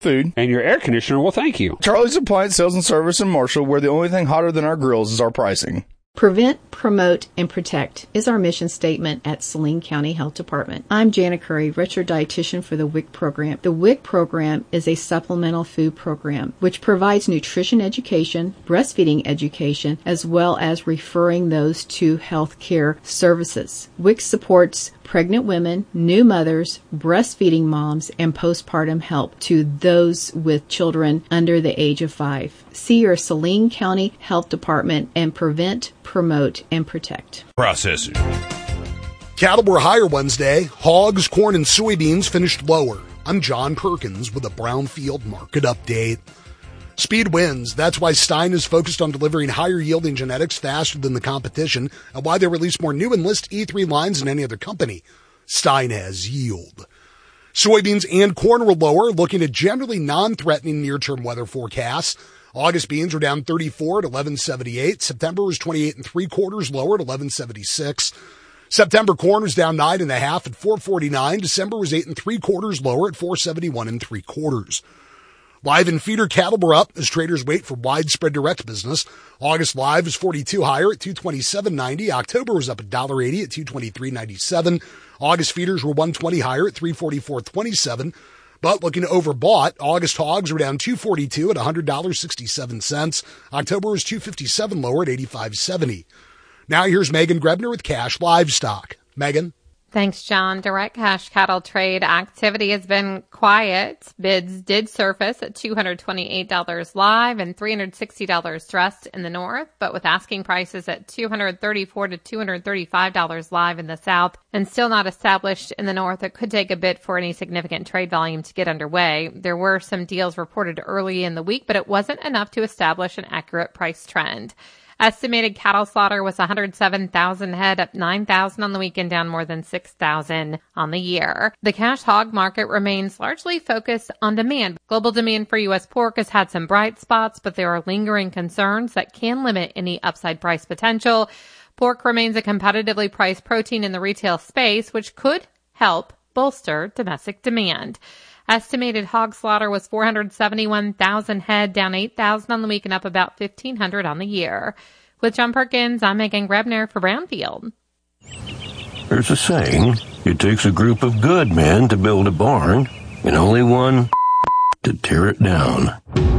food, and your air conditioner will thank you. Charlie's Appliance Sales and Service in Marshall, where the only thing hotter than our grills is our pricing. Prevent, promote, and protect is our mission statement at Saline County Health Department. I'm Jana Curry, registered dietitian for the WIC program. The WIC program is a supplemental food program which provides nutrition education, breastfeeding education, as well as referring those to health care services. WIC supports pregnant women, new mothers, breastfeeding moms, and postpartum help to those with children under the age of 5. See your Saline County Health Department and prevent, promote, and protect. Processor. Cattle were higher Wednesday. Hogs, corn, and soybeans finished lower. I'm John Perkins with a Brownfield market update. Speed wins. That's why Stein is focused on delivering higher yielding genetics faster than the competition and why they release more new Enlist E3 lines than any other company. Stein has yield. Soybeans and corn were lower, looking at generally non-threatening near-term weather forecasts. August beans were down 34 at 1178. September was 28 3/4 lower at 1176. September corn was down 9 1/2 at 449. December was 8 3/4 lower at 471 3/4. Live and feeder cattle were up as traders wait for widespread direct business. August live was 42 higher at 227.90. October was up $1.80 at 223.97. August feeders were 120 higher at 344.27. But looking overbought, August hogs were down $2.42 at $100.67. October was $2.57 lower at $85.70. Now here's Megan Grebner with Cash Livestock. Megan. Thanks, John. Direct cash cattle trade activity has been quiet. Bids did surface at $228 live and $360 dressed in the north, but with asking prices at $234 to $235 live in the south and still not established in the north, it could take a bit for any significant trade volume to get underway. There were some deals reported early in the week, but it wasn't enough to establish an accurate price trend. Estimated cattle slaughter was 107,000 head, up 9,000 on the weekend, down more than 6,000 on the year. The cash hog market remains largely focused on demand. Global demand for U.S. pork has had some bright spots, but there are lingering concerns that can limit any upside price potential. Pork remains a competitively priced protein in the retail space, which could help bolster domestic demand. Estimated hog slaughter was 471,000 head, down 8,000 on the week and up about 1,500 on the year. With John Perkins, I'm Megan Grebner for Brownfield. There's a saying, it takes a group of good men to build a barn and only one to tear it down.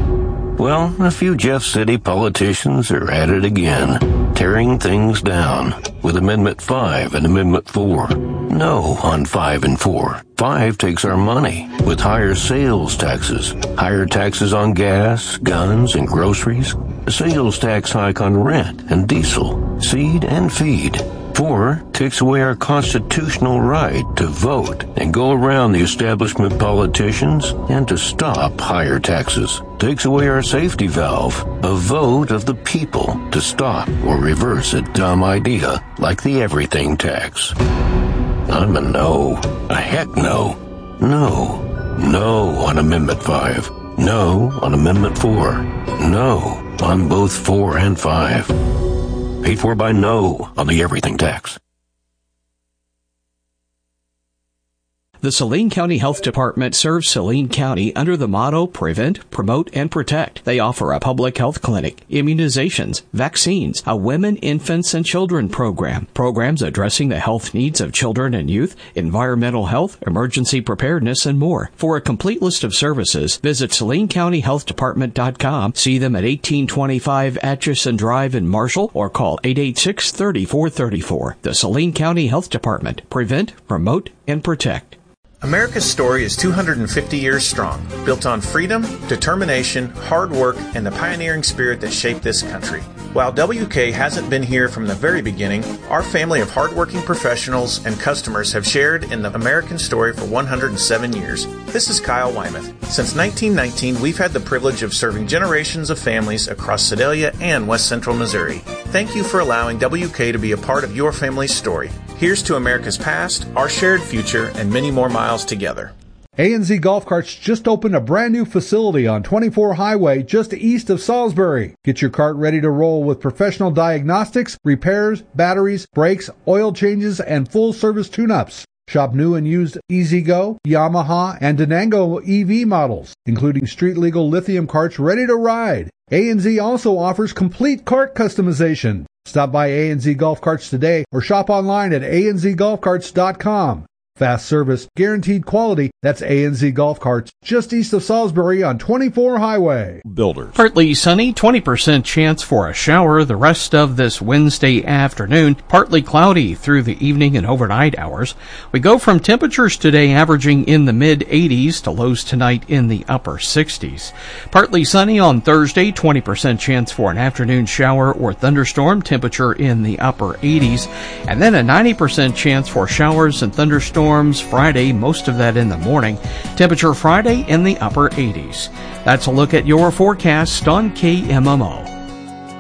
Well, a few Jeff City politicians are at it again, tearing things down with Amendment 5 and Amendment 4. No on 5 and 4. 5 takes our money with higher sales taxes, higher taxes on gas, guns, and groceries, a sales tax hike on rent and diesel, seed and feed. 4 takes away our constitutional right to vote and go around the establishment politicians and to stop higher taxes. Takes away our safety valve, a vote of the people to stop or reverse a dumb idea like the everything tax. I'm a no. A heck no. No. No on Amendment 5. No on Amendment 4. No on both 4 and 5. Paid for by no on the everything tax. The Saline County Health Department serves Saline County under the motto Prevent, Promote, and Protect. They offer a public health clinic, immunizations, vaccines, a women, infants, and children program, programs addressing the health needs of children and youth, environmental health, emergency preparedness, and more. For a complete list of services, visit SalineCountyHealthDepartment.com, see them at 1825 Atchison Drive in Marshall, or call 886-3434. The Saline County Health Department. Prevent, Promote, and Protect. America's story is 250 years strong, built on freedom, determination, hard work, and the pioneering spirit that shaped this country. While WK hasn't been here from the very beginning, our family of hardworking professionals and customers have shared in the American story for 107 years. This is Kyle Wymuth. Since 1919, we've had the privilege of serving generations of families across Sedalia and West Central Missouri. Thank you for allowing WK to be a part of your family's story. Here's to America's past, our shared future, and many more miles together. A&Z Golf Carts just opened a brand new facility on 24 Highway just east of Salisbury. Get your cart ready to roll with professional diagnostics, repairs, batteries, brakes, oil changes, and full service tune-ups. Shop new and used E-Z-Go, Yamaha, and Denango EV models, including street-legal lithium carts ready to ride. A&Z also offers complete cart customization. Stop by A&Z Golf Carts today or shop online at anzgolfcarts.com. Fast service, guaranteed quality. That's A&Z Golf Carts, just east of Salisbury on 24 Highway. Builders. Partly sunny, 20% chance for a shower the rest of this Wednesday afternoon. Partly cloudy through the evening and overnight hours. We go from temperatures today averaging in the mid-80s to lows tonight in the upper 60s. Partly sunny on Thursday, 20% chance for an afternoon shower or thunderstorm, temperature in the upper 80s. And then a 90% chance for showers and thunderstorms Friday, most of that in the morning. Temperature Friday in the upper 80s. That's a look at your forecast on KMMO.